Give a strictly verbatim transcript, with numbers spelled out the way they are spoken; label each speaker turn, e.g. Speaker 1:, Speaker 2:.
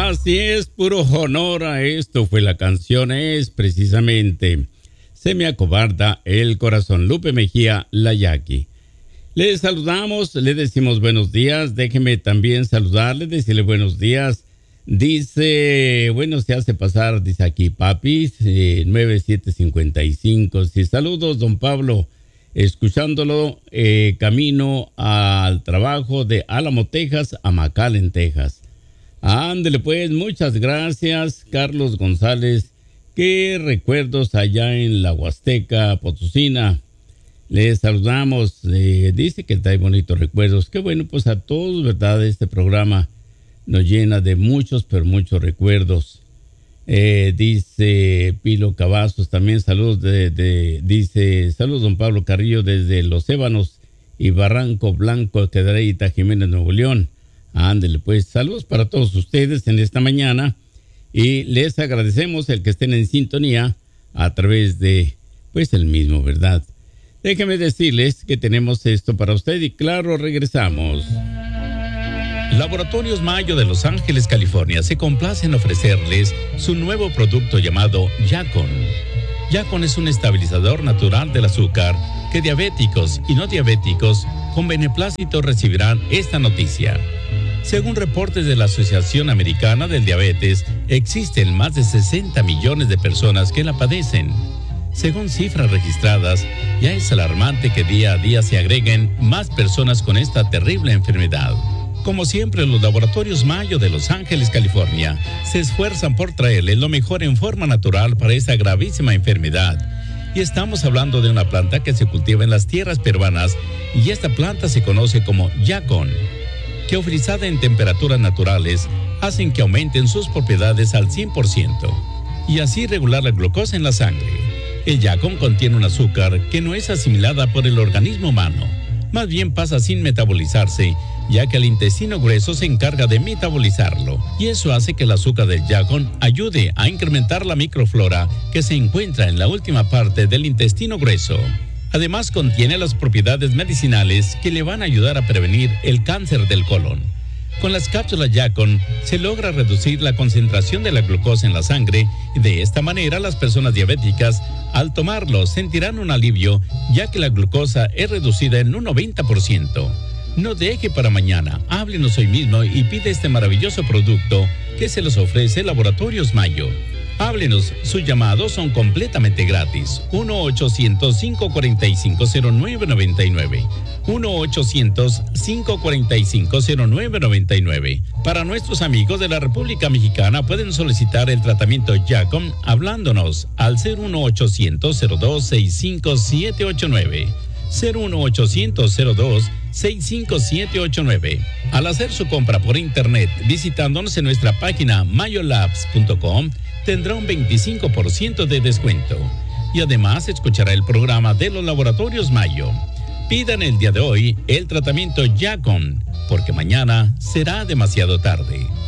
Speaker 1: Así es, puro honor a esto fue la canción, es precisamente Se me acobarda el corazón, Lupe Mejía, La Yaqui. Le saludamos, le decimos buenos días, déjeme también saludarle, decirle buenos días. Dice, bueno, se hace pasar, dice aquí, papi, eh, nueve siete cinco cinco. Sí, saludos, don Pablo, escuchándolo, eh, camino al trabajo de Álamo, Texas, a McAllen, Texas. Ándele pues, muchas gracias, Carlos González. Qué recuerdos allá en la Huasteca Potosina. Les saludamos, eh, dice que trae bonitos recuerdos. Qué bueno, pues a todos, ¿verdad? Este programa nos llena de muchos, pero muchos recuerdos. Eh, dice Pilo Cavazos, también saludos de, de, dice, saludos don Pablo Carrillo desde Los Ébanos y Barranco Blanco, Quedarita Jiménez, Nuevo León. Ándele, pues, saludos para todos ustedes en esta mañana y les agradecemos el que estén en sintonía a través de, pues, el mismo, ¿verdad? Déjenme decirles que tenemos esto para usted y claro, regresamos.
Speaker 2: Laboratorios Mayo de Los Ángeles, California, se complace en ofrecerles su nuevo producto llamado Yacon. Yacon es un estabilizador natural del azúcar que diabéticos y no diabéticos con beneplácito recibirán esta noticia. Según reportes de la Asociación Americana del Diabetes, existen más de sesenta millones de personas que la padecen. Según cifras registradas, ya es alarmante que día a día se agreguen más personas con esta terrible enfermedad. Como siempre, los Laboratorios Mayo de Los Ángeles, California, se esfuerzan por traerle lo mejor en forma natural para esta gravísima enfermedad. Y estamos hablando de una planta que se cultiva en las tierras peruanas y esta planta se conoce como Yacon, que ofrecida en temperaturas naturales hacen que aumenten sus propiedades al cien por ciento y así regular la glucosa en la sangre. El Yacon contiene un azúcar que no es asimilada por el organismo humano, más bien pasa sin metabolizarse, ya que el intestino grueso se encarga de metabolizarlo, y eso hace que el azúcar del Yacon ayude a incrementar la microflora que se encuentra en la última parte del intestino grueso. Además, contiene las propiedades medicinales que le van a ayudar a prevenir el cáncer del colon. Con las cápsulas Yacon se logra reducir la concentración de la glucosa en la sangre y de esta manera las personas diabéticas al tomarlo sentirán un alivio ya que la glucosa es reducida en un noventa por ciento. No deje para mañana, háblenos hoy mismo y pide este maravilloso producto que se los ofrece Laboratorios Mayo. Háblenos, sus llamados son completamente gratis. uno ochocientos, cinco cuatro cinco, cero nueve nueve nueve. uno ochocientos, cinco cuatro cinco, cero nueve nueve nueve. Para nuestros amigos de la República Mexicana pueden solicitar el tratamiento Yacon hablándonos al cero uno ochocientos, cero dos, seis cinco siete ocho nueve. cero uno ochocientos, cero dos, seis cinco siete ocho nueve. Al hacer su compra por internet visitándonos en nuestra página mayolabs punto com tendrá un veinticinco por ciento de descuento y además escuchará el programa de los Laboratorios Mayo. Pidan el día de hoy el tratamiento Yacon porque mañana será demasiado tarde.